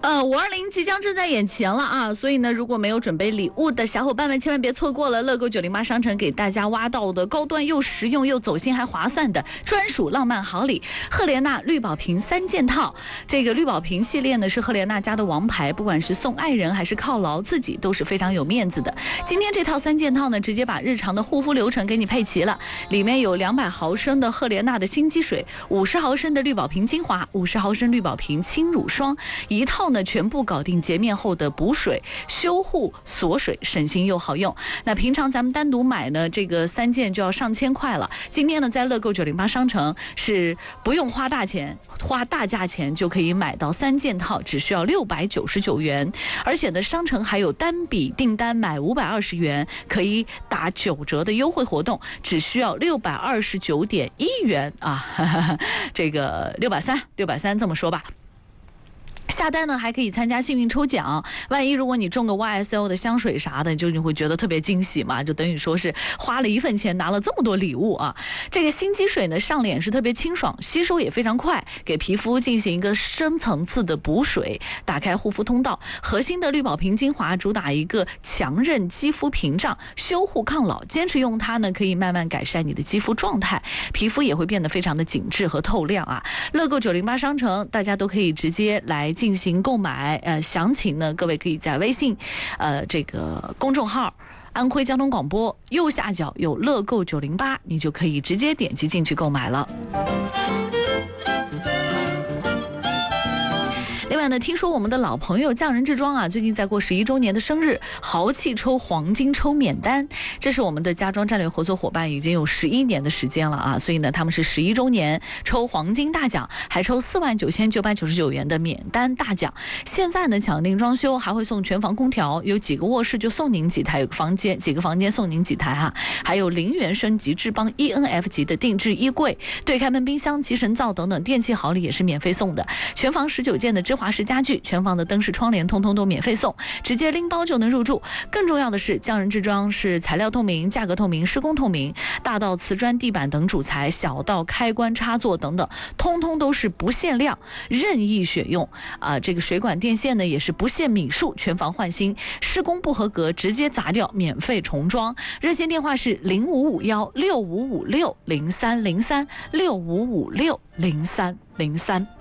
520即将正在眼前了啊，所以呢，如果没有准备礼物的小伙伴们，千万别错过了乐购908商城给大家挖到的高端又实用又走心还划算的专属浪漫好礼——赫莲娜绿宝瓶3件套。这个绿宝瓶系列呢是赫莲娜家的王牌，不管是送爱人还是犒劳自己，都是非常有面子的。今天这套3件套呢，直接把日常的护肤流程给你配齐了，里面有200毫升的赫莲娜的心机水，50毫升的绿宝瓶精华，50毫升绿宝瓶轻乳霜，一套呢全部搞定洁面后的补水、修护、锁水，省心又好用。那平常咱们单独买呢，这个3件就要上千块了。今天呢，在乐购908商城是不用花大钱、花大价钱就可以买到3件套，只需要699元。而且呢，商城还有单笔订单买520元可以打9折的优惠活动，只需要629.1元啊，这个630这么说吧。下单呢还可以参加幸运抽奖，万一如果你中个 YSL 的香水啥的，你会觉得特别惊喜嘛，就等于说是花了1份钱拿了这么多礼物啊。这个心机水呢上脸是特别清爽，吸收也非常快，给皮肤进行一个深层次的补水，打开护肤通道。核心的绿宝瓶精华主打一个强韧肌肤屏障，修护抗老，坚持用它呢可以慢慢改善你的肌肤状态，皮肤也会变得非常的紧致和透亮啊。乐购908商城大家都可以直接来进行购买，详情呢，各位可以在微信，这个公众号安徽交通广播右下角有乐购908，你就可以直接点击进去购买了。另外呢，听说我们的老朋友匠人制装啊，最近在过11周年的生日，豪气抽黄金抽免单。这是我们的家装战略合作伙伴，已经有11年的时间了啊，所以呢，他们是11周年抽黄金大奖，还抽49999元的免单大奖。现在呢，抢定装修还会送全房空调，有几个卧室就送您几台房间，几个房间送您几台哈，还有0元升级智邦 ENF 级的定制衣柜、对开门冰箱、集成灶等等电器好礼也是免费送的。全房19件的芝华士家具，全房的灯饰窗帘通通都免费送，直接拎包就能入住。更重要的是，匠人制装是材料透明、价格透明、施工透明，大到瓷砖地板等主材，小到开关插座等等，通通都是不限量，任意选用啊。这个水管电线呢也是不限米数，全房换新，施工不合格直接砸掉，免费重装。热线电话是05516556030365560303。